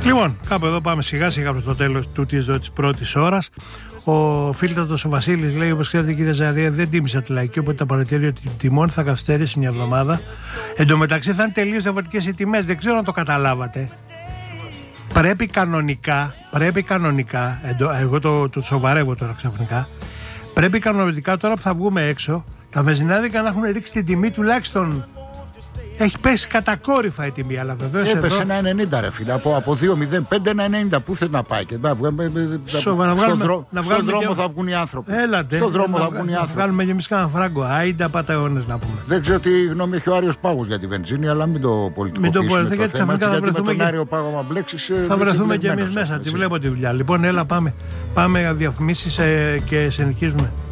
Λοιπόν, κάπου εδώ πάμε σιγά σιγά προς το τέλος της πρώτης ώρας. Ο φίλτατος ο Βασίλης λέει: όπως ξέρετε, κύριε Ζαρία, δεν τίμησα τη λαϊκή, οπότε τα παρατηρεί ότι τιμών θα καθυστερήσει μια εβδομάδα. Εν τω μεταξύ θα είναι τελείως διαφορετικές οι τιμές. Δεν ξέρω αν το καταλάβατε. Πρέπει κανονικά, εγώ το σοβαρεύω τώρα ξαφνικά. Πρέπει κανονικά τώρα που θα βγούμε έξω, τα βενζινάδικα να έχουν ρίξει την τιμή τουλάχιστον. Έχει πέσει κατακόρυφα η τιμή, αλλά βεβαίως. Έπεσε ένα 90 ρε φίλε. Από 2,05 ένα 90. Πού θες να πάει? Στον δρόμο θα βγουν οι άνθρωποι. Έλατε. Στον δρόμο θα βγουν οι άνθρωποι. Βγάλουμε και εμείς κανένα φράγκο. Άιντα πατεώνες να πούμε. Δεν ξέρω τι γνώμη έχει ο Άριος Πάγος για τη βενζίνη, αλλά μην το πολιτικοποιήσουμε το θέμα. Γιατί με τον Άριο Πάγο μα μπλέξεις. Θα βρεθούμε κι εμείς μέσα. Τη βλέπω τη δουλειά. Λοιπόν, έλα πάμε διαφημίσεις και συνεχίζουμε.